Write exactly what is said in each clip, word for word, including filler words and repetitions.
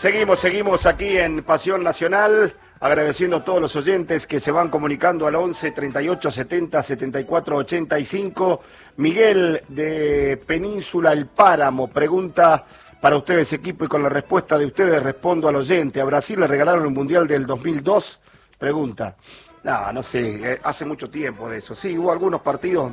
Seguimos, seguimos aquí en Pasión Nacional, agradeciendo a todos los oyentes que se van comunicando al once, treinta y ocho, setenta, setenta y cuatro, ochenta y cinco. Miguel de Península El Páramo pregunta para ustedes, equipo, y con la respuesta de ustedes respondo al oyente. ¿A Brasil le regalaron el Mundial del dos mil dos? Pregunta. No, no sé, hace mucho tiempo de eso. Sí, hubo algunos partidos,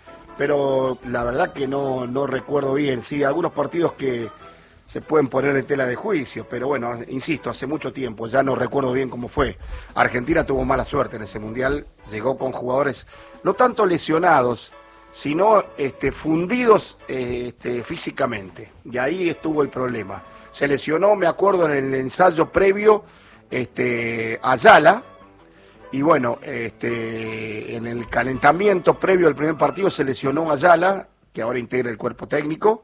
pero la verdad que no, no recuerdo bien. Sí, algunos partidos que se pueden poner en tela de juicio, pero bueno, insisto, hace mucho tiempo, ya no recuerdo bien cómo fue. Argentina tuvo mala suerte en ese Mundial, llegó con jugadores no tanto lesionados, sino este, fundidos eh, este, físicamente, y ahí estuvo el problema. Se lesionó, me acuerdo, en el ensayo previo, este, Ayala, y bueno, este, en el calentamiento previo al primer partido se lesionó Ayala, que ahora integra el cuerpo técnico,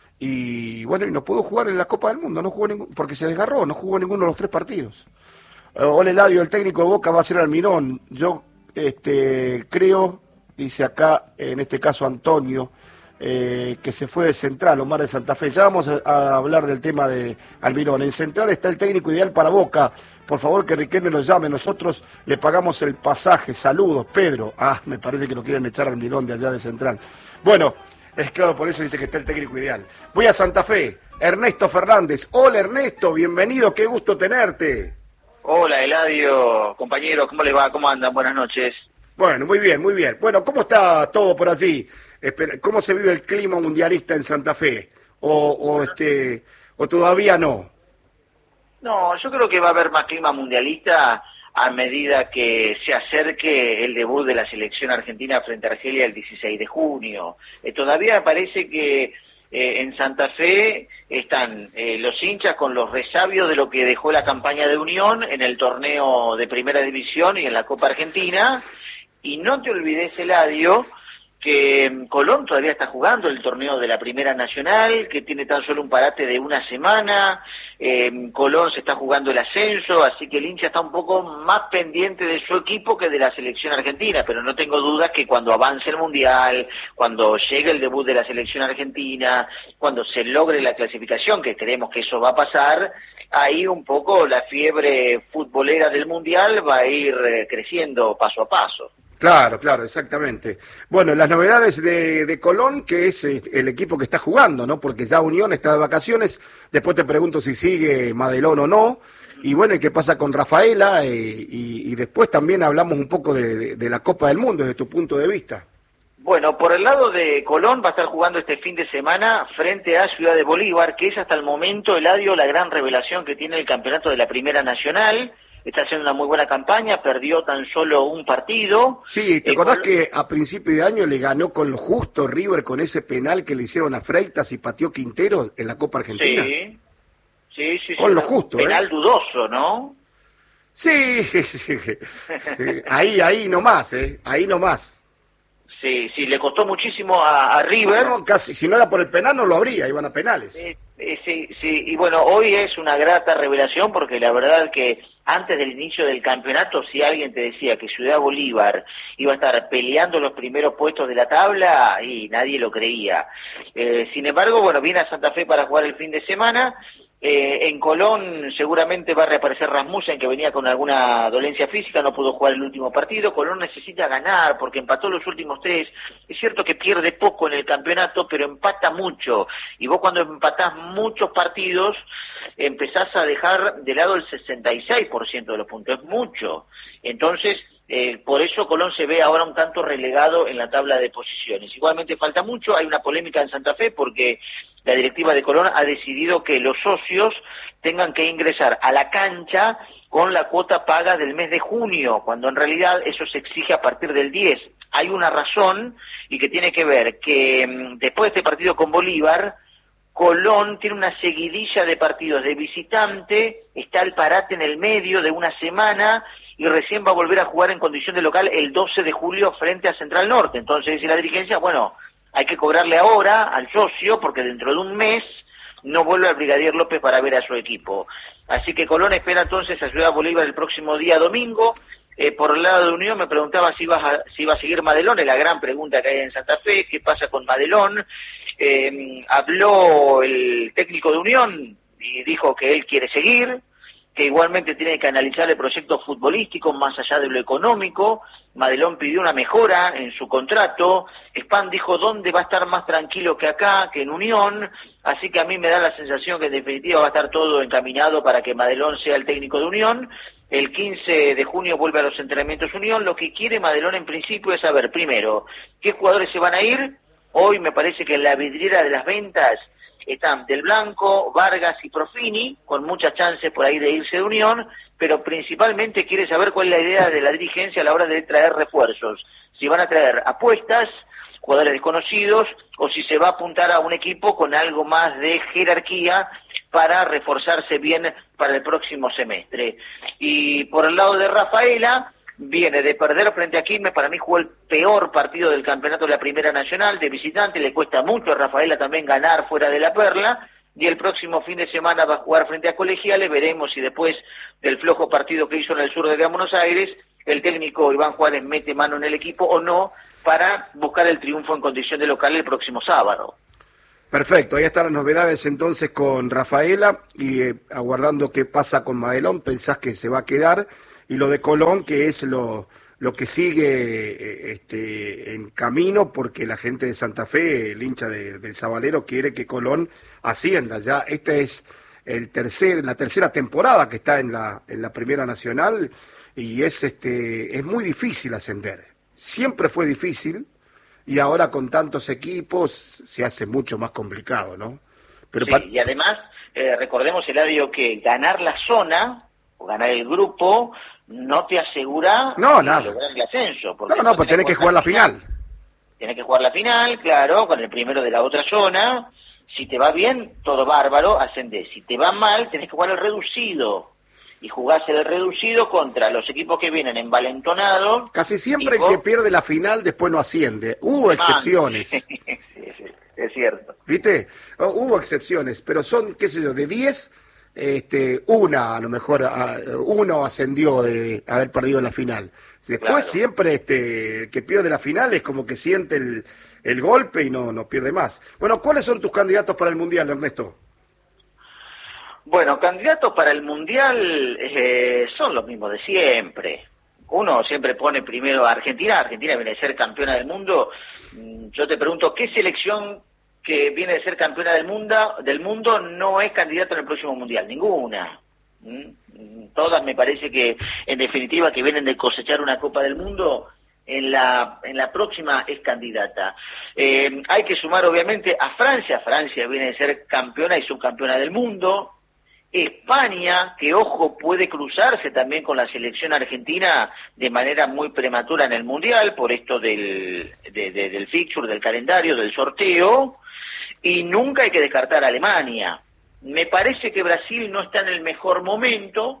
y bueno, y no pudo jugar en la Copa del Mundo, no jugó ningún, porque se desgarró, no jugó ninguno de los tres partidos. Uh, Ole Eladio, el técnico de Boca va a ser Almirón. Yo este, creo, dice acá, en este caso Antonio, eh, que se fue de Central, Omar de Santa Fe. Ya vamos a, a hablar del tema de Almirón. En Central está el técnico ideal para Boca. Por favor, que Riquelme nos llame, nosotros le pagamos el pasaje. Saludos, Pedro. Ah, me parece que lo quieren echar al Almirón de allá de Central. Bueno, es claro, por eso dice que está el técnico ideal. Voy a Santa Fe, Ernesto Fernández. Hola Ernesto, bienvenido, qué gusto tenerte. Hola Eladio, compañero, ¿cómo les va? ¿Cómo andan? Buenas noches. Bueno, muy bien, muy bien. Bueno, ¿cómo está todo por allí? ¿Cómo se vive el clima mundialista en Santa Fe? ¿O, o, este, o todavía no? No, yo creo que va a haber más clima mundialista a medida que se acerque el debut de la selección argentina frente a Argelia el dieciséis de junio. Eh, todavía parece que eh, en Santa Fe están eh, los hinchas con los resabios de lo que dejó la campaña de Unión en el torneo de Primera División y en la Copa Argentina. Y no te olvides, Eladio, que Colón todavía está jugando el torneo de la Primera Nacional, que tiene tan solo un parate de una semana. eh, Colón se está jugando el ascenso, así que el hincha está un poco más pendiente de su equipo que de la selección argentina, pero no tengo dudas que cuando avance el Mundial, cuando llegue el debut de la selección argentina, cuando se logre la clasificación, que creemos que eso va a pasar, ahí un poco la fiebre futbolera del Mundial va a ir eh, creciendo paso a paso. Claro, claro, exactamente. Bueno, las novedades de, de Colón, que es el equipo que está jugando, ¿no? Porque ya Unión está de vacaciones, después te pregunto si sigue Madelón o no, y bueno, ¿y qué pasa con Rafaela? Eh, y, y después también hablamos un poco de, de, de la Copa del Mundo, desde tu punto de vista. Bueno, por el lado de Colón va a estar jugando este fin de semana frente a Ciudad de Bolívar, que es hasta el momento, Eladio, la gran revelación que tiene el campeonato de la Primera Nacional. Está haciendo una muy buena campaña, perdió tan solo un partido. Sí, ¿te eh, acordás Col- que a principio de año le ganó con lo justo River con ese penal que le hicieron a Freitas y pateó Quintero en la Copa Argentina? Sí, sí, sí. Con sí, lo justo, penal ¿eh? dudoso, ¿no? Sí, sí. ahí, ahí nomás, ¿eh? Ahí nomás. Sí, sí, le costó muchísimo a, a River. No, casi, si no era por el penal no lo habría, iban a penales. Eh, eh, sí, sí, y bueno, hoy es una grata revelación porque la verdad que antes del inicio del campeonato, si alguien te decía que Ciudad Bolívar iba a estar peleando los primeros puestos de la tabla, y nadie lo creía. Eh, sin embargo, bueno, viene a Santa Fe para jugar el fin de semana. Eh, en Colón seguramente va a reaparecer Rasmussen, que venía con alguna dolencia física, no pudo jugar el último partido. Colón necesita ganar porque empató los últimos tres. Es cierto que pierde poco en el campeonato, pero empata mucho. Y vos cuando empatás muchos partidos, empezás a dejar de lado el sesenta y seis por ciento de los puntos. Es mucho. Entonces, eh, por eso Colón se ve ahora un tanto relegado en la tabla de posiciones. Igualmente falta mucho, hay una polémica en Santa Fe porque la directiva de Colón ha decidido que los socios tengan que ingresar a la cancha con la cuota paga del mes de junio, cuando en realidad eso se exige a partir del diez. Hay una razón, y que tiene que ver que mmm, después de este partido con Bolívar, Colón tiene una seguidilla de partidos de visitante, está el parate en el medio de una semana, y recién va a volver a jugar en condición de local el doce de julio frente a Central Norte. Entonces dice la dirigencia, bueno, hay que cobrarle ahora al socio porque dentro de un mes no vuelve al Brigadier López para ver a su equipo. Así que Colón espera entonces a Ciudad Bolívar el próximo día domingo. Eh, por el lado de Unión me preguntaba si iba a, si iba a seguir Madelón, es la gran pregunta que hay en Santa Fe, ¿qué pasa con Madelón? Eh, habló el técnico de Unión, y dijo que él quiere seguir, que igualmente tiene que analizar el proyecto futbolístico más allá de lo económico. Madelón pidió una mejora en su contrato, Span dijo dónde va a estar más tranquilo que acá, que en Unión, así que a mí me da la sensación que en definitiva va a estar todo encaminado para que Madelón sea el técnico de Unión. El quince de junio vuelve a los entrenamientos Unión. Lo que quiere Madelón en principio es saber, primero, qué jugadores se van a ir. Hoy me parece que en la vidriera de las ventas están Del Blanco, Vargas y Profini, con muchas chances por ahí de irse de Unión, pero principalmente quiere saber cuál es la idea de la dirigencia a la hora de traer refuerzos. Si van a traer apuestas, jugadores desconocidos, o si se va a apuntar a un equipo con algo más de jerarquía para reforzarse bien para el próximo semestre. Y por el lado de Rafaela, viene de perder frente a Quilmes, para mí jugó el peor partido del campeonato de la Primera Nacional, de visitante, le cuesta mucho a Rafaela también ganar fuera de la Perla, y el próximo fin de semana va a jugar frente a Colegiales. Veremos si después del flojo partido que hizo en el sur de Gran Buenos Aires, el técnico Iván Juárez mete mano en el equipo o no, para buscar el triunfo en condición de local el próximo sábado. Perfecto, ahí están las novedades entonces con Rafaela, y eh, aguardando qué pasa con Madelón. Pensás que se va a quedar, y lo de Colón, que es lo, lo que sigue eh, este, en camino, porque la gente de Santa Fe, el hincha de, del Sabalero, quiere que Colón ascienda. Ya esta es el tercer, la tercera temporada que está en la, en la Primera Nacional, y es, este, es muy difícil ascender. Siempre fue difícil, y ahora con tantos equipos se hace mucho más complicado, ¿no? Pero sí, pa- y además, eh, recordemos, Eladio, que ganar la zona, o ganar el grupo, no te asegura No, nada. lograr el ascenso. No, no, pues tenés que jugar la final. Tenés que jugar la final, claro, con el primero de la otra zona. Si te va bien, todo bárbaro, ascendés. Si te va mal, tenés que jugar el reducido. Y jugás el reducido contra los equipos que vienen envalentonados. Casi siempre el vos... que pierde la final después no asciende. Hubo excepciones. sí, sí, es cierto. ¿Viste? Oh, hubo excepciones, pero son, qué sé yo, de diez, este, una a lo mejor, a, uno ascendió de haber perdido la final. Después Claro. siempre este, el que pierde la final es como que siente el, el golpe y no, no pierde más. Bueno, ¿cuáles son tus candidatos para el Mundial, Ernesto? Bueno, candidatos para el Mundial eh, son los mismos de siempre. Uno siempre pone primero a Argentina. Argentina viene de ser campeona del mundo. Yo te pregunto, ¿qué selección que viene de ser campeona del mundo, del mundo no es candidata en el próximo Mundial? Ninguna. ¿Mm? Todas me parece que, en definitiva, que vienen de cosechar una Copa del Mundo, en la en la próxima es candidata. Eh, hay que sumar, obviamente, a Francia. Francia viene de ser campeona y subcampeona del mundo. España, que ojo, puede cruzarse también con la selección argentina de manera muy prematura en el Mundial, por esto del, de, de, del fixture, del calendario, del sorteo, y nunca hay que descartar a Alemania. Me parece que Brasil no está en el mejor momento,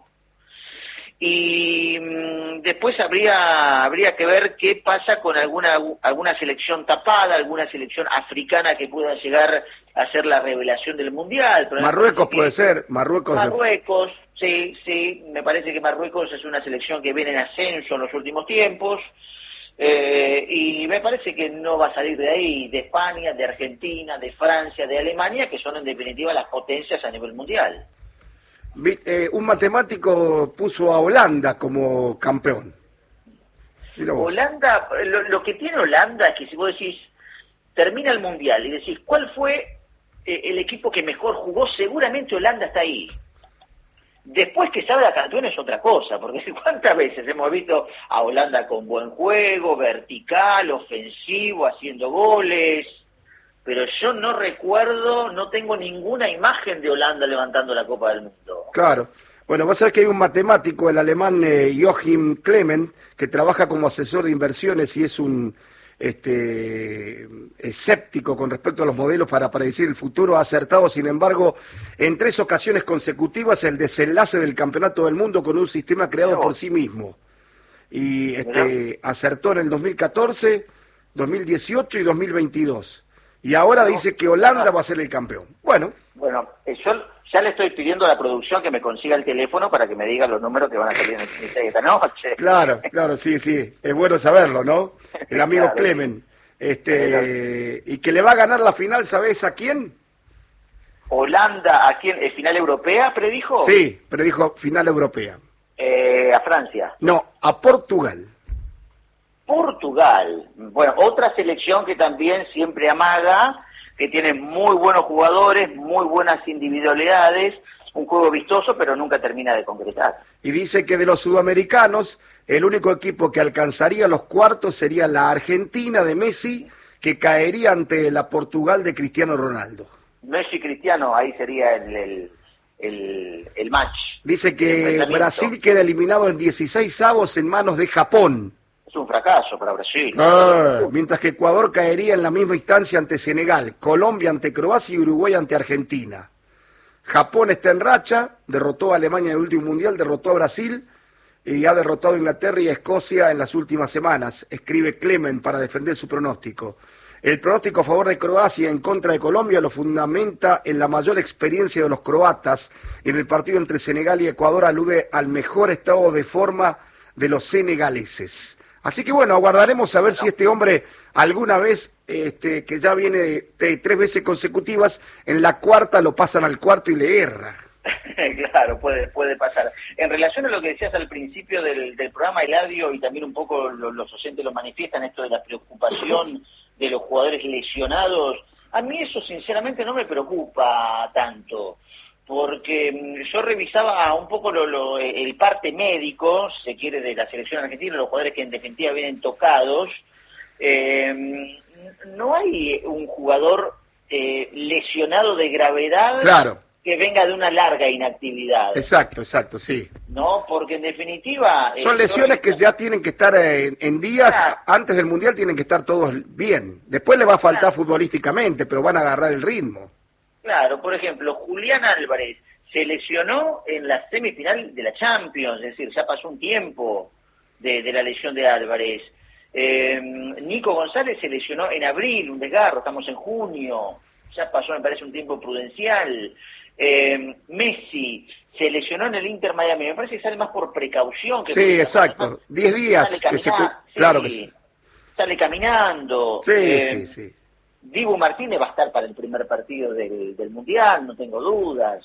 y mmm, después habría habría que ver qué pasa con alguna alguna selección tapada, alguna selección africana que pueda llegar a ser la revelación del Mundial. Pero Marruecos puede ser, Marruecos. Marruecos, sí, sí, me parece que Marruecos es una selección que viene en ascenso en los últimos tiempos, eh, y me parece que no va a salir de ahí, de España, de Argentina, de Francia, de Alemania, que son en definitiva las potencias a nivel mundial. Eh, un matemático puso a Holanda como campeón. Holanda, lo, lo que tiene Holanda es que si vos decís, termina el Mundial y decís, ¿cuál fue eh, el equipo que mejor jugó? Seguramente Holanda está ahí. Después que salga campeón es otra cosa, porque ¿cuántas veces hemos visto a Holanda con buen juego, vertical, ofensivo, haciendo goles? Pero yo no recuerdo, no tengo ninguna imagen de Holanda levantando la Copa del Mundo. Claro. Bueno, vos sabés que hay un matemático, el alemán eh, Joachim Clement, que trabaja como asesor de inversiones y es un este, escéptico con respecto a los modelos para predecir el futuro. Ha acertado, sin embargo, en tres ocasiones consecutivas el desenlace del Campeonato del Mundo con un sistema creado por sí mismo. Y este, acertó en el dos mil catorce, dos mil dieciocho y dos mil veintidós. Y ahora no, dice que Holanda no. va a ser el campeón. Bueno. Bueno, yo ya le estoy pidiendo a la producción que me consiga el teléfono para que me diga los números que van a salir en esta noche. Claro, claro, sí, sí. Es bueno saberlo, ¿no? El amigo claro. Clemen. Este, y que le va a ganar la final, ¿sabés a quién? Holanda, ¿a quién? ¿Es final europea, predijo? Sí, predijo final europea. Eh, a Francia. No, a Portugal. Portugal. Bueno, otra selección que también siempre amaga, que tiene muy buenos jugadores, muy buenas individualidades, un juego vistoso, pero nunca termina de concretar. Y dice que de los sudamericanos, el único equipo que alcanzaría los cuartos sería la Argentina de Messi, que caería ante la Portugal de Cristiano Ronaldo. Messi Cristiano, ahí sería el, el, el, el match. Dice que Brasil queda eliminado en dieciséis avos en manos de Japón. Es un fracaso para Brasil. Ah, mientras que Ecuador caería en la misma instancia ante Senegal, Colombia ante Croacia y Uruguay ante Argentina. Japón está en racha, derrotó a Alemania en el último mundial, derrotó a Brasil y ha derrotado a Inglaterra y a Escocia en las últimas semanas, escribe Clemen para defender su pronóstico. El pronóstico a favor de Croacia en contra de Colombia lo fundamenta en la mayor experiencia de los croatas. En el partido entre Senegal y Ecuador alude al mejor estado de forma de los senegaleses. Así que bueno, aguardaremos a ver si este hombre alguna vez, este, que ya viene de, de tres veces consecutivas, en la cuarta lo pasan al cuarto y le erra. Claro, puede puede pasar. En relación a lo que decías al principio del, del programa, Eladio, y también un poco lo, los oyentes lo manifiestan, esto de la preocupación de los jugadores lesionados, a mí eso sinceramente no me preocupa tanto, porque yo revisaba un poco lo, lo, el parte médico, si se quiere, de la selección argentina, los jugadores que en definitiva vienen tocados. Eh, no hay un jugador eh, lesionado de gravedad, claro, que venga de una larga inactividad. Exacto, exacto, sí. No, porque en definitiva... Son eh, lesiones que ya tienen que estar en, en días, claro, antes del Mundial tienen que estar todos bien. Después le va a faltar, claro, futbolísticamente, pero van a agarrar el ritmo. Claro, por ejemplo, Julián Álvarez se lesionó en la semifinal de la Champions, es decir, ya pasó un tiempo de, de la lesión de Álvarez. Eh, Nico González se lesionó en abril, un desgarro, estamos en junio, ya pasó, me parece, un tiempo prudencial. Eh, Messi se lesionó en el Inter Miami, me parece que sale más por precaución. Que sí, exacto, diez días. Que se... Claro que sí. Sale caminando. Sí, eh, sí, sí. Dibu Martínez va a estar para el primer partido del, del Mundial, no tengo dudas.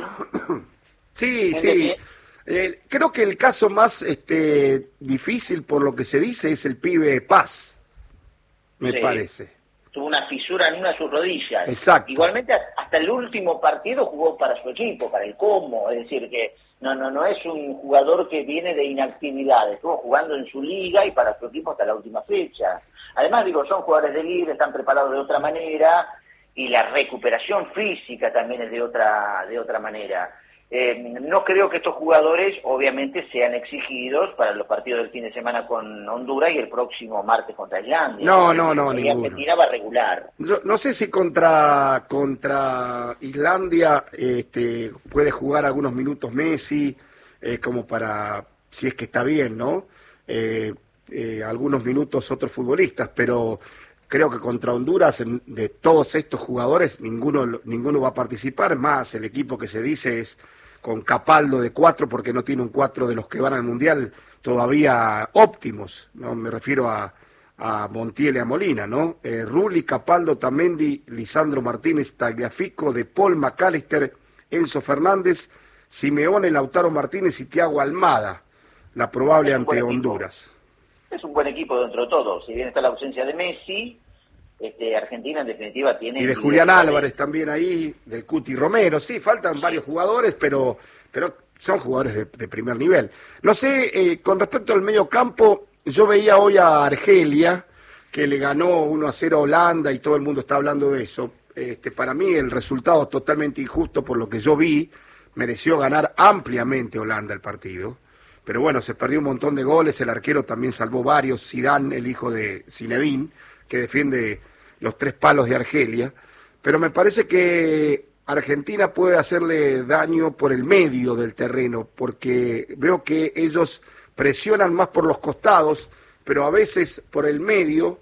Sí, en sí. Eh, creo que el caso más este, difícil, por lo que se dice, es el pibe Paz, me sí. parece. Tuvo una fisura en una de sus rodillas. Exacto. Igualmente hasta el último partido jugó para su equipo, para el Como, es decir que no no no es un jugador que viene de inactividad, estuvo jugando en su liga y para su equipo hasta la última fecha. Además, digo, son jugadores de liga, están preparados de otra manera y la recuperación física también es de otra de otra manera. Eh, no creo que estos jugadores obviamente sean exigidos para los partidos del fin de semana con Honduras y el próximo martes contra Islandia. No, no, no, ninguno. Argentina va regular. Yo no sé si contra contra Islandia este, puede jugar algunos minutos Messi, eh, como para, si es que está bien, ¿no? Eh, eh, algunos minutos otros futbolistas, pero creo que contra Honduras, de todos estos jugadores, ninguno ninguno va a participar, más el equipo que se dice es con Capaldo de cuatro, porque no tiene un cuatro de los que van al Mundial todavía óptimos, no me refiero a, a Montiel y a Molina, ¿no? Eh, Rulli, Capaldo, Tamendi, Lisandro Martínez, Tagliafico, De Paul, McAllister, Enzo Fernández, Simeone, Lautaro Martínez y Thiago Almada, la probable ante Honduras. Es un buen equipo dentro de todo, si bien está la ausencia de Messi, este, Argentina en definitiva tiene... Y de Julián Álvarez de... también ahí, del Cuti Romero, sí, faltan sí. varios jugadores, pero pero son jugadores de, de primer nivel. No sé, eh, con respecto al medio campo, yo veía hoy a Argelia, que le ganó uno a cero a Holanda y todo el mundo está hablando de eso. Este, para mí el resultado totalmente injusto por lo que yo vi, mereció ganar ampliamente Holanda el partido. Pero bueno, se perdió un montón de goles, el arquero también salvó varios, Zidane, el hijo de Zinedine, que defiende los tres palos de Argelia, pero me parece que Argentina puede hacerle daño por el medio del terreno, porque veo que ellos presionan más por los costados, pero a veces por el medio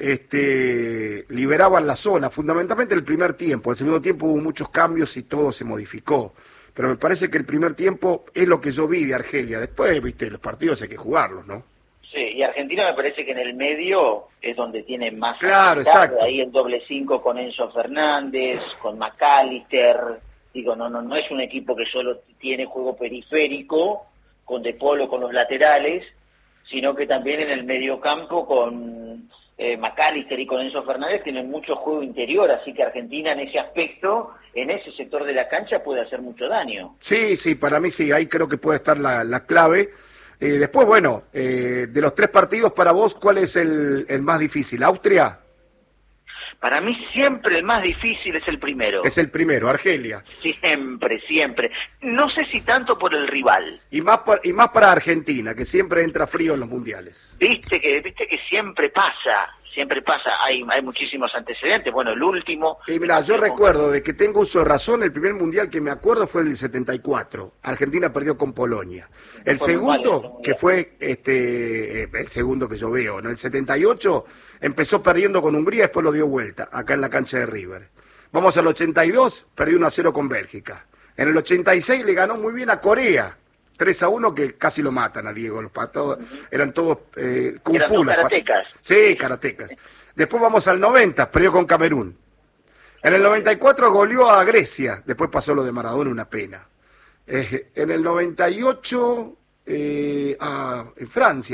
este, liberaban la zona, fundamentalmente el primer tiempo. El segundo tiempo hubo muchos cambios y todo se modificó, pero me parece que el primer tiempo es lo que yo vi de Argelia. Después, viste, los partidos hay que jugarlos, ¿no? Sí, y Argentina me parece que en el medio es donde tiene más... Claro, actividad. exacto. Ahí el doble cinco con Enzo Fernández, con McAllister. Digo, no, no, no es un equipo que solo tiene juego periférico, con De Polo, con los laterales, sino que también en el medio campo con eh, McAllister y con Enzo Fernández tienen mucho juego interior, así que Argentina en ese aspecto, en ese sector de la cancha puede hacer mucho daño. Sí, sí, para mí sí, ahí creo que puede estar la, la clave. Eh, después, bueno, eh, de los tres partidos para vos, ¿cuál es el, el más difícil? ¿Austria? Para mí siempre el más difícil es el primero. Es el primero, Argelia. Siempre, siempre. No sé si tanto por el rival. Y más, por, y más para Argentina, que siempre entra frío en los mundiales. Viste que viste que siempre pasa, siempre pasa. Hay, hay muchísimos antecedentes. Bueno, el último... Y mira, yo recuerdo, de que tengo uso de razón, el primer mundial que me acuerdo fue el setenta y cuatro. Argentina perdió con Polonia. El segundo, que fue este el segundo que yo veo, ¿no? El setenta y ocho empezó perdiendo con Hungría, después lo dio vuelta, acá en la cancha de River. Vamos al ochenta y dos, perdió uno a cero con Bélgica. En el ochenta y seis le ganó muy bien a Corea, tres a uno, que casi lo matan a Diego. Los patos eran todos eh, kung fu. Eran karatecas. Sí, karatecas. Después vamos al noventa, perdió con Camerún. En el noventa y cuatro goleó a Grecia, después pasó lo de Maradona, una pena. Eh, en el noventa y ocho, eh, ah, en Francia.